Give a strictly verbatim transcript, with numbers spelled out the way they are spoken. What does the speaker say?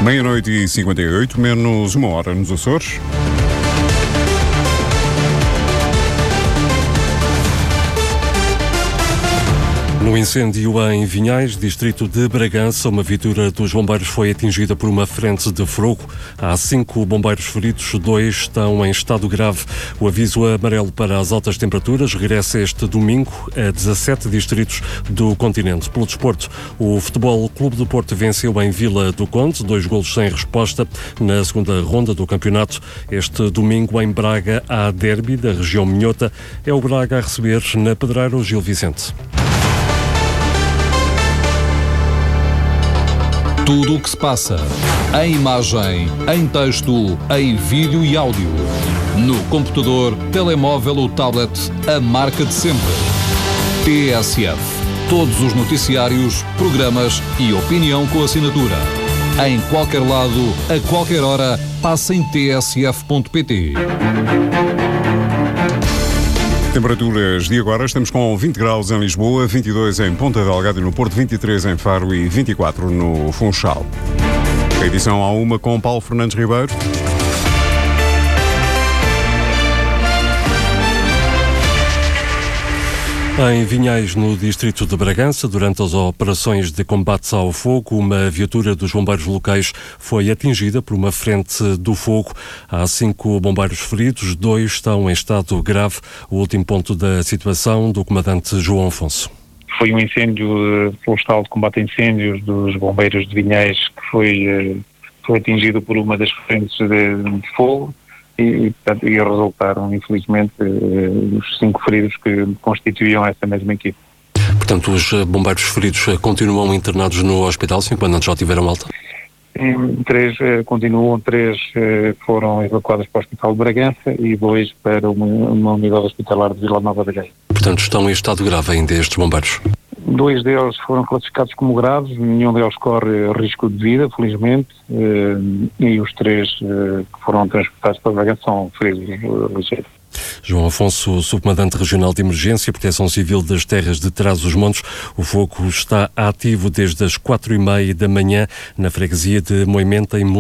Meia-noite e cinquenta e oito, menos uma hora nos Açores. No incêndio em Vinhais, distrito de Bragança, uma viatura dos bombeiros foi atingida por uma frente de fogo. Há cinco bombeiros feridos, dois estão em estado grave. O aviso amarelo para as altas temperaturas regressa este domingo a dezassete distritos do continente. Pelo desporto, o Futebol Clube do Porto venceu em Vila do Conde, dois golos sem resposta na segunda ronda do campeonato. Este domingo em Braga há derby da região minhota. É o Braga a receber na Pedreira o Gil Vicente. Tudo o que se passa, em imagem, em texto, em vídeo e áudio. No computador, telemóvel ou tablet, a marca de sempre. T S F. Todos os noticiários, programas e opinião com assinatura. Em qualquer lado, a qualquer hora, passa em t s f ponto p t. Temperaturas de agora, estamos com vinte graus em Lisboa, vinte e dois em Ponta Delgada e no Porto, vinte e três em Faro e vinte e quatro no Funchal. A edição à uma com Paulo Fernandes Ribeiro. Em Vinhais, no distrito de Bragança, durante as operações de combate ao fogo, uma viatura dos bombeiros locais foi atingida por uma frente do fogo. Há cinco bombeiros feridos, dois estão em estado grave. O último ponto da situação do comandante João Afonso. Foi um incêndio florestal de combate a incêndios dos bombeiros de Vinhais que foi, foi atingido por uma das frentes de, de fogo. E, portanto, e resultaram, infelizmente, os cinco feridos que constituíam essa mesma equipe. Portanto, os bombeiros feridos continuam internados no hospital, cinco comandantes já tiveram alta? Três continuam, três foram evacuados para o Hospital de Bragança e dois para uma, uma unidade hospitalar de Vila Nova da Gaia. Portanto, estão em estado grave ainda estes bombeiros? Dois deles foram classificados como graves, nenhum deles corre risco de vida, felizmente, e os três que foram transportados para Bragança são feridos ligeiros. João Afonso, subcomandante regional de emergência e proteção civil das terras de Trás-os-Montes. O fogo está ativo desde as quatro e meia da manhã na freguesia de Moimenta, em